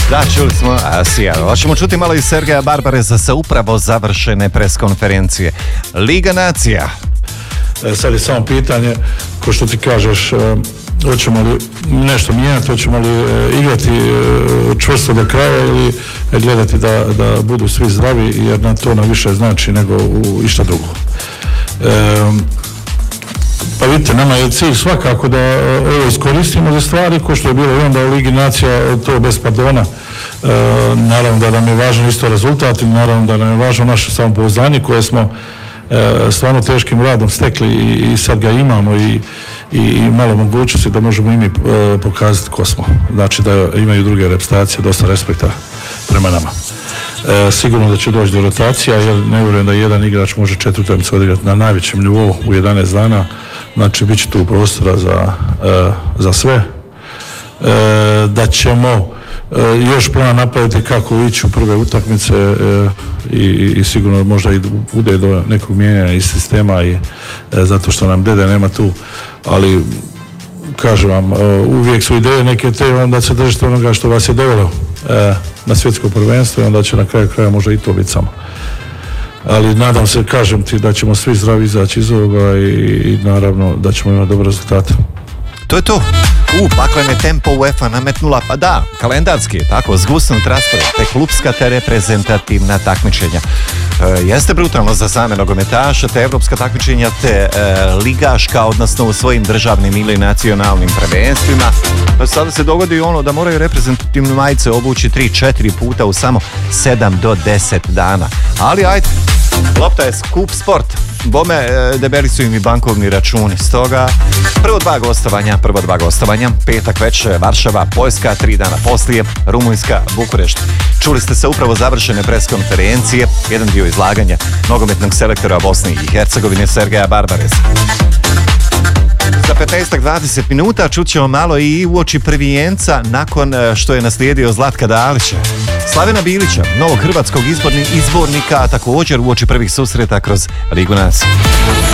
Da, čuli smo Seattle. Hoćemo čuti malo i Sergeja Barbaresa sa upravo završene preskonferencije. Liga nacija. Sad je samo pitanje, ko što ti kažeš, hoćemo li nešto mijenjati, hoćemo li igrati čvrsto do kraja ili gledati da budu svi zdravi, jer nam to više znači nego u išta drugo. Pa vidite, nama je cilj svakako da ovo iskoristimo za stvari ko što je bilo i onda u Ligi nacija, to bez pardona. Naravno da nam je važan isto rezultat i naravno da nam je važno naše samopouzdanje koje smo stvarno teškim radom stekli i sad ga imamo i malo mogućnosti da možemo i mi pokazati ko smo. Znači da imaju druge reprezentacije dosta respekta prema nama. Sigurno da će doći do rotacija, jer ne vjerujem da jedan igrač može 4 utakmice odigrati na najvećem nivou u 11 dana. Znači bit će tu prostora za sve. Da ćemo još plan napraviti kako ići u prve utakmice i sigurno možda i bude do nekog mijenjanja iz sistema i zato što nam Dede nema tu, ali kažem vam, uvijek su ideje neke te, onda se držite onoga što vas je dovelo na svjetsko prvenstvo i onda će na kraju kraja možda i to biti samo. Ali nadam se, kažem ti, da ćemo svi zdravi izaći iz ovoga i naravno da ćemo imati dobre rezultate. To je to. Paklene tempo UEFA nametnula, pa da, kalendarski, tako, zgusnut raspored, te klubska te reprezentativna takmičenja. Jeste brutalno za same nogometaše, te evropska takmičenja, te ligaška, odnosno u svojim državnim ili nacionalnim prvenstvima. Sada se dogodi ono da moraju reprezentativne majice obući 3-4 puta u samo 7 do 10 dana. Ali ajde, lopta je skup sport. Bome, debeli su im i bankovni računi. Stoga, prvo dva gostovanja, petak već Varšava, Poljska, 3 dana poslije, Rumunjska, Bukurešt. Čuli ste se upravo završene preskonferencije, jedan dio izlaganja nogometnog selektora Bosne i Hercegovine Sergeja Barbaresa. Za 15-20 minuta čućemo malo i uoči prvijenca nakon što je naslijedio Zlatka Dalića. Slavena Bilića, novog hrvatskog izbornika, a također uoči prvih susreta kroz Ligu nacija.